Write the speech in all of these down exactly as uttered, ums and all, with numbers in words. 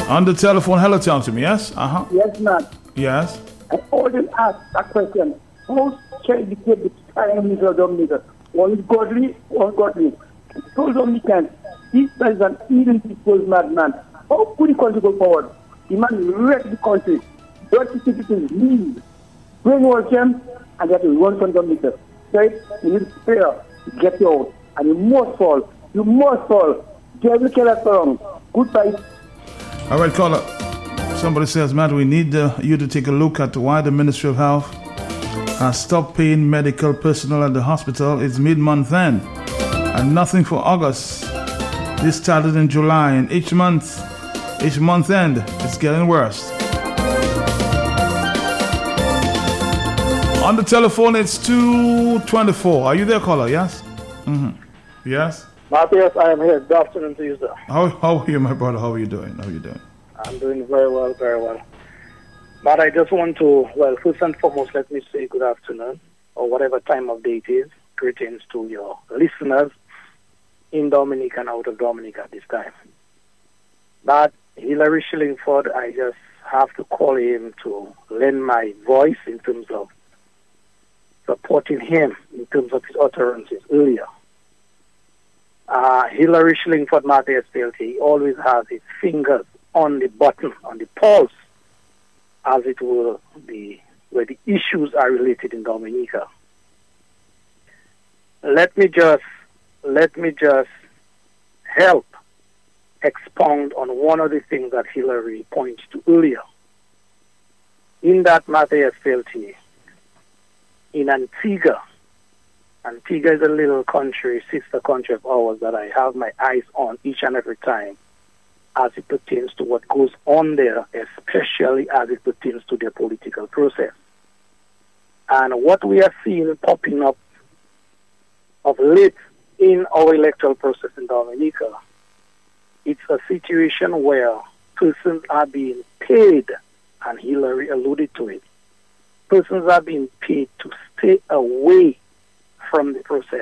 On the telephone, hello, talk to me, yes? Uh-huh. Yes, ma'am. Yes. I always ask that question. How can you get the time of Dominica? One is godly, one godly. I told Dominicans, this is an even people's madman. How could the country go forward? The man wrecked the country. Dirty citizens leave. Brainwash them, and they have to run from Dominica. Right? You need prayer to get you out. And you must fall. You must fall. Jerry Keller song. Goodbye. All right, caller. Somebody says, Matt, we need uh, you to take a look at why the Ministry of Health has stopped paying medical personnel at the hospital. It's mid-month end and nothing for August. This started in July, and each month, each month end, it's getting worse. On the telephone, it's two twenty-four. Are you there, caller? Yes? Mm-hmm. Yes? Matthias, I am here. Good afternoon to you, sir. How, how are you, my brother? How are you doing? How are you doing? I'm doing very well, very well. But I just want to, well, first and foremost, let me say good afternoon, or whatever time of day it is. Greetings to your listeners in Dominica and out of Dominica at this time. But Hillary Shillingford, I just have to call him to lend my voice in terms of supporting him in terms of his utterances earlier. Uh, Hillary Shillingford, Matthias Felty, he always has his fingers on the button, on the pulse, as it will be, where the issues are related in Dominica. Let me just, let me just help expound on one of the things that Hillary pointed to earlier. In that Matthias Felty, in Antigua, Antigua is a little country, sister country of ours that I have my eyes on each and every time as it pertains to what goes on there, especially as it pertains to their political process. And what we are seeing popping up of late in our electoral process in Dominica, it's a situation where persons are being paid, and Hillary alluded to it, persons are being paid to stay away from the process.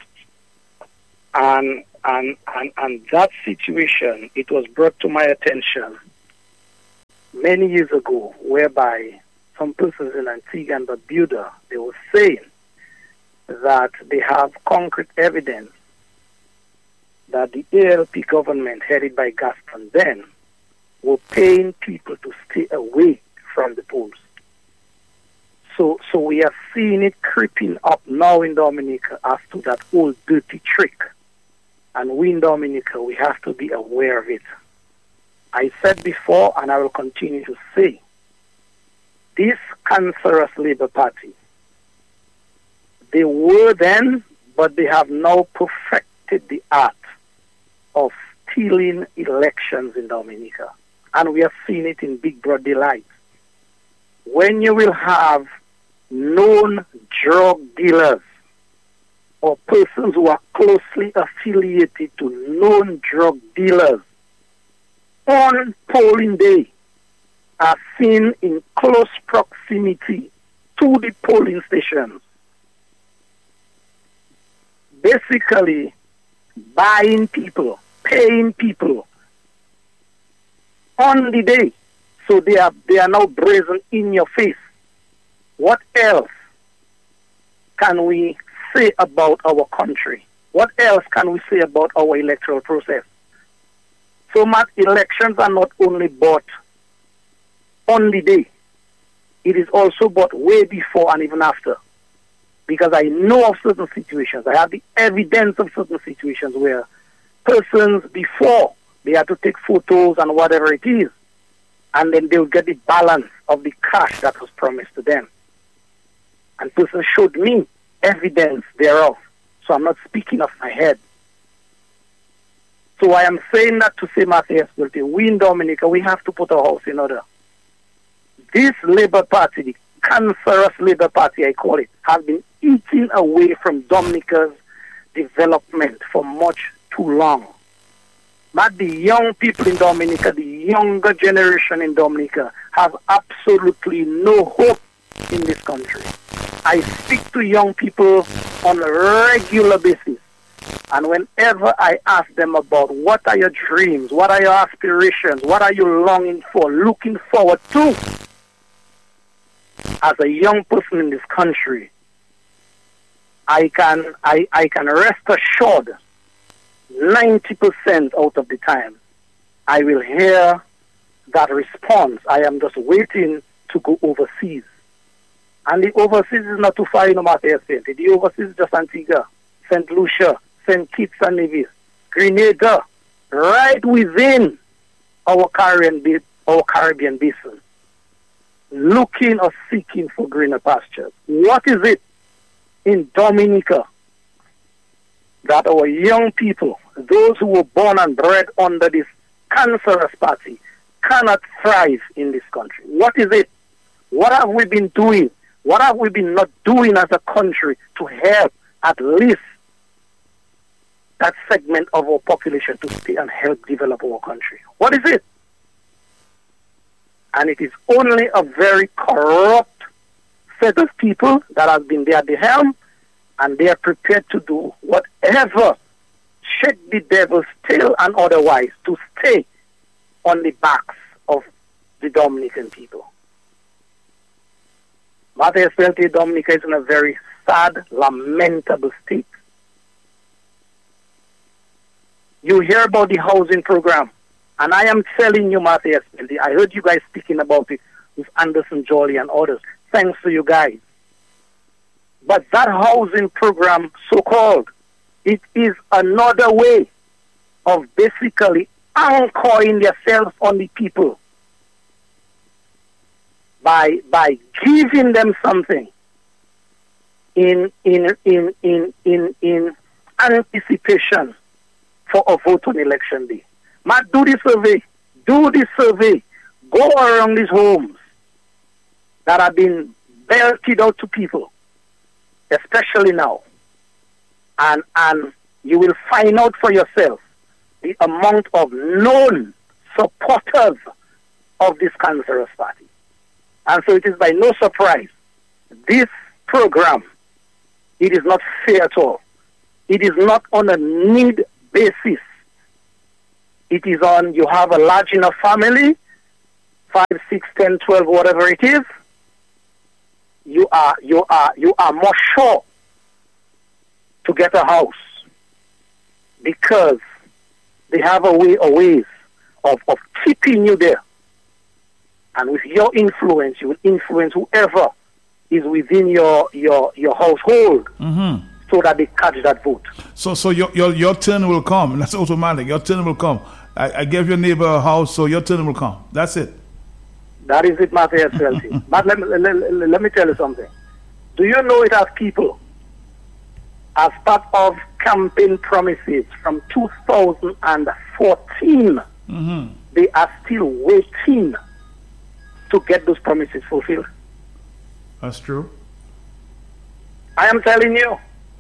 And, and, and, and that situation, it was brought to my attention many years ago, whereby some persons in Antigua and Barbuda, they were saying that they have concrete evidence that the A L P government, headed by Gaston then, were paying people to stay away from the polls. So, so we are seeing it creeping up now in Dominica as to that old dirty trick. And we in Dominica, we have to be aware of it. I said before, and I will continue to say, this cancerous Labour Party, they were then, but they have now perfected the art of stealing elections in Dominica. And we have seen it in big broad daylight. When you will have known drug dealers or persons who are closely affiliated to known drug dealers on polling day are seen in close proximity to the polling stations, basically buying people, paying people on the day. So they are they are now brazen in your face. What else can we say about our country? What else can we say about our electoral process? So much elections are not only bought on the day. It is also bought way before and even after. Because I know of certain situations, I have the evidence of certain situations where persons before, they have to take photos and whatever it is, and then they'll get the balance of the cash that was promised to them. And persons showed me evidence thereof. So I'm not speaking off my head. So I am saying that to say, Matthias, we in Dominica, we have to put our house in order. This Labour Party, the cancerous Labour Party, I call it, has been eating away from Dominica's development for much too long. But the young people in Dominica, the younger generation in Dominica, have absolutely no hope in this country. I speak to young people on a regular basis, And whenever I ask them about what are your dreams, what are your aspirations, what are you longing for, looking forward to, as a young person in this country, I can I, I can rest assured ninety percent out of the time I will hear that response. I am just waiting to go overseas. And the overseas is not too far, you know, Mathias. The overseas is just Antigua, Saint Lucia, Saint Kitts and Nevis, Grenada, right within our Caribbean, our Caribbean basin, looking or seeking for greener pastures. What is it in Dominica that our young people, those who were born and bred under this cancerous party, cannot thrive in this country? What is it? What have we been doing? What have we been not doing as a country to help at least that segment of our population to stay and help develop our country? What is it? And it is only a very corrupt set of people that have been there at the helm, and they are prepared to do whatever, shake the devil's tail and otherwise, to stay on the backs of the Dominican people. Mathias Velte, Dominica is in a very sad, lamentable state. You hear about the housing program, and I am telling you, Mathias Velte, I heard you guys speaking about it with Anderson Jolly and others. Thanks to you guys. But that housing program, so-called, it is another way of basically anchoring themselves on the people by by giving them something in in in in in, in anticipation for a vote on election day. Matt, do the survey. Do the survey. Go around these homes that have been belted out to people, especially now. And and you will find out for yourself the amount of known supporters of this cancerous party. And so it is by no surprise, this program, it is not fair at all. It is not on a need basis. It is on, you have a large enough family, five, six, ten, twelve, whatever it is, you are you are you are more sure to get a house because they have a way a ways of, of keeping you there. And with your influence, you will influence whoever is within your your, your household, mm-hmm. so that they catch that vote. So so your your, your turn will come. That's automatic. Your turn will come. I, I gave your neighbor a house, so your turn will come. That's it. That is it, Mathias Velte. But let me, let, let me tell you something. Do you know it as people, as part of campaign promises from two thousand fourteen, mm-hmm. they are still waiting to get those promises fulfilled? That's true. I am telling you,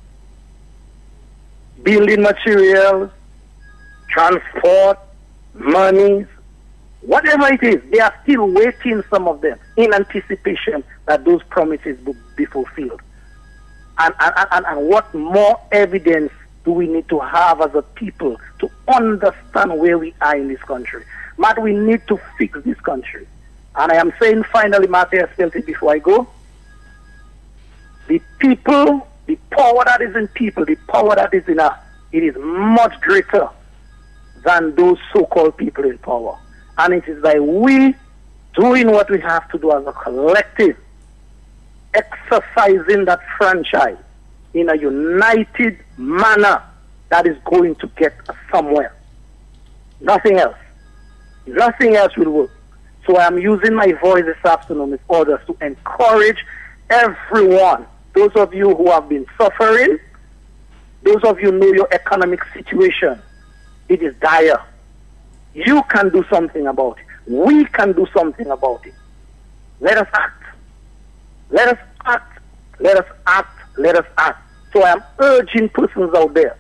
building materials, transport, monies, whatever it is, they are still waiting, some of them, in anticipation that those promises will be fulfilled. And, and, and, and what more evidence do we need to have as a people to understand where we are in this country? Matt, we need to fix this country. And I am saying finally, Mathias Velte, before I go, the people, the power that is in people, the power that is in us, it is much greater than those so-called people in power. And it is by we doing what we have to do as a collective, exercising that franchise in a united manner, that is going to get us somewhere. Nothing else. Nothing else will work. So I am using my voice this afternoon with others to encourage everyone, those of you who have been suffering, those of you who know your economic situation, it is dire. You can do something about it. We can do something about it. Let us act. Let us act. Let us act. Let us act. So I am urging persons out there,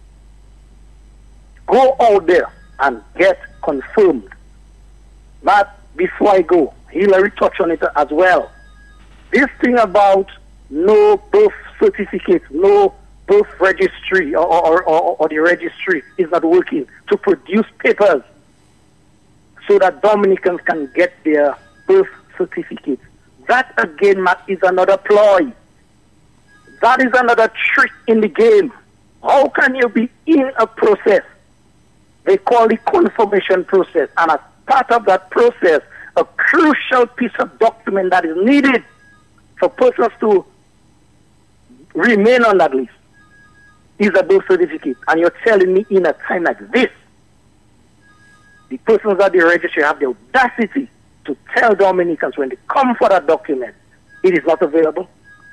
go out there and get confirmed. But before I go, Hillary touched on it as well. This thing about no birth certificate, no birth registry or, or, or, or the registry is not working to produce papers so that Dominicans can get their birth certificates. That again, Matt, is another ploy. That is another trick in the game. How can you be in a process? They call it confirmation process. And as part of that process, a crucial piece of document that is needed for persons to remain on that list is a birth certificate. And you're telling me in a time like this, the persons at the registry have the audacity to tell Dominicans when they come for that document, it is not available.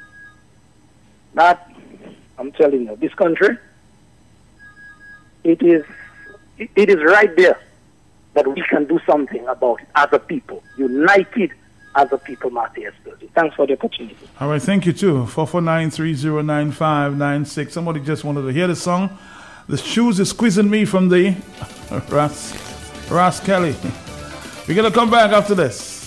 That, I'm telling you, this country, it is, it is right there that we can do something about it as a people, united as a people, Marty Esposito. Thanks for the opportunity. All right, thank you too. four four nine, three zero nine five nine six. Somebody just wanted to hear the song. The Shoes is Squeezing Me from the Ras, Ras Kelly. We're going to come back after this.